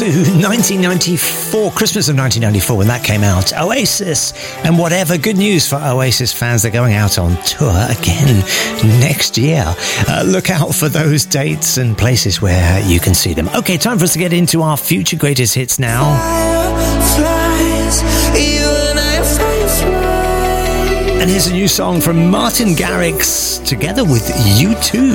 to 1994, Christmas of 1994 when that came out. Oasis, and whatever good news for Oasis fans, they're going out on tour again next year. Look out for those dates and places where you can see them. Okay, time for us to get into our future greatest hits now. And here's a new song from Martin Garrix together with U2.